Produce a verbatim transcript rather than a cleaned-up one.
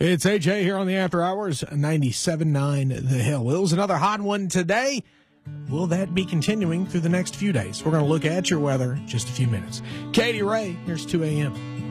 It's A J here on the After Hours, ninety-seven point nine The Hill. It was another hot one today. Will that be continuing through the next few days? We're going to look at your weather in just a few minutes. Katie Ray, here's two a.m.